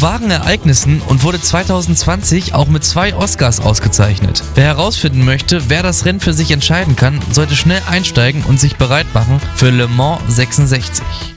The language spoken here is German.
wahren Ereignissen und wurde 2020 auch mit 2 Oscars ausgezeichnet. Wer herausfinden möchte, wer das Rennen für sich entscheiden kann, sollte schnell einsteigen und sich bereit machen für Le Mans 66.